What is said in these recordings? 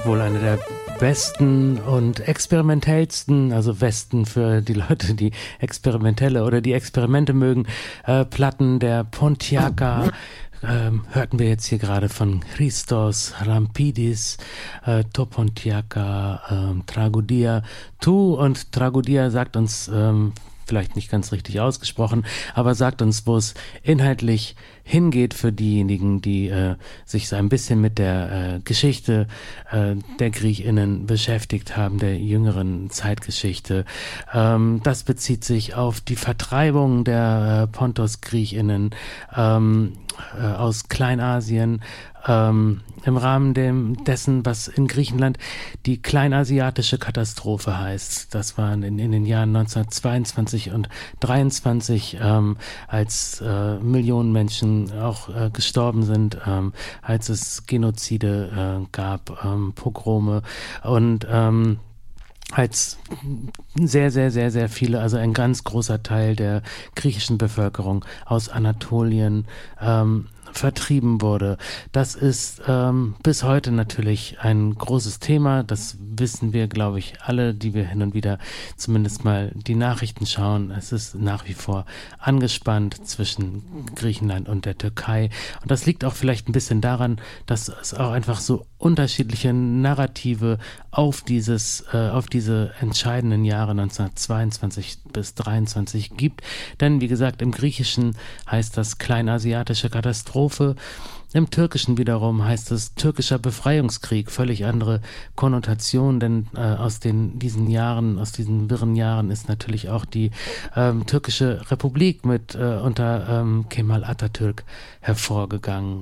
wohl eine der besten und experimentellsten, also Westen für die Leute, die experimentelle oder die Experimente mögen, Platten der Pontiaca. Hörten wir jetzt hier gerade von Christos Rampidis, To Pontiaca, Tragodia. Tu und Tragodia sagt uns, vielleicht nicht ganz richtig ausgesprochen, aber sagt uns, wo es inhaltlich hingeht für diejenigen, die sich so ein bisschen mit der Geschichte der GriechInnen beschäftigt haben, der jüngeren Zeitgeschichte. Das bezieht sich auf die Vertreibung der Pontos-GriechInnen aus Kleinasien, im Rahmen dessen, was in Griechenland die kleinasiatische Katastrophe heißt. Das waren in den Jahren 1922 und 1923, als Millionen Menschen auch gestorben sind, als es Genozide gab, Pogrome und als sehr, sehr, sehr, sehr viele, also ein ganz großer Teil der griechischen Bevölkerung aus Anatolien vertrieben wurde. Das ist bis heute natürlich ein großes Thema. Das wissen wir, glaube ich, alle, die wir hin und wieder zumindest mal die Nachrichten schauen. Es ist nach wie vor angespannt zwischen Griechenland und der Türkei. Und das liegt auch vielleicht ein bisschen daran, dass es auch einfach so unterschiedliche Narrative auf diese entscheidenden Jahre 1922 bis 1923 gibt. Denn, wie gesagt, im Griechischen heißt das kleinasiatische Katastrophe. Im Türkischen wiederum heißt es türkischer Befreiungskrieg, völlig andere Konnotation, denn aus diesen wirren Jahren ist natürlich auch die türkische Republik mit unter Kemal Atatürk hervorgegangen.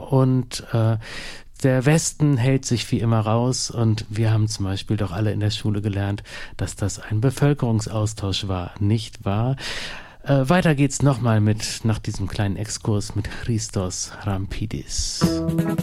Der Westen hält sich wie immer raus und wir haben zum Beispiel doch alle in der Schule gelernt, dass das ein Bevölkerungsaustausch war, nicht wahr? Weiter geht's nochmal nach diesem kleinen Exkurs mit Christos Rampidis.